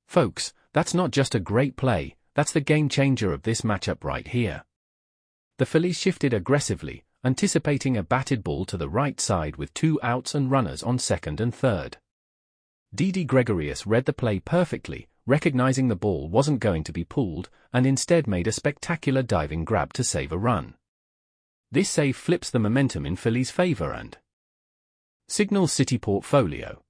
Folks, that's not just a great play, that's the game changer of this matchup right here. The Phillies shifted aggressively, anticipating a batted ball to the right side with 2 outs and runners on second and third. Didi Gregorius read the play perfectly, recognizing the ball wasn't going to be pulled, and instead made a spectacular diving grab to save a run. This save flips the momentum in Phillies' favor and Signal City portfolio.